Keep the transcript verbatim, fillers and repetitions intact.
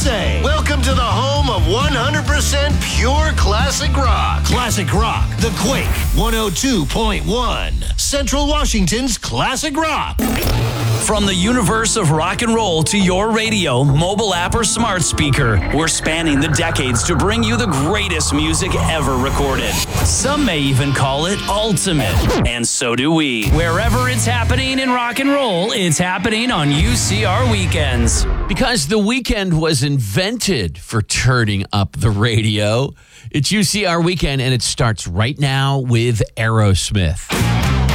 say. Welcome to the home of one hundred percent pure classic rock. Classic Rock, The Quake, one oh two point one. Central Washington's Classic Rock. From the universe of rock and roll to your radio, mobile app, or smart speaker, we're spanning the decades to bring you the greatest music ever recorded. Some may even call it ultimate, and so do we. Wherever it's happening in rock and roll, it's happening on U C R Weekends. Because the weekend was invented for turning up the radio. It's U C R Weekend, and it starts right now with Aerosmith.